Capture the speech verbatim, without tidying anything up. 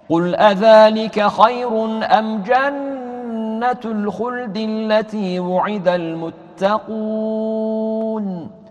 قل أذلك خير أم جنة الخلد التي وعد المتقون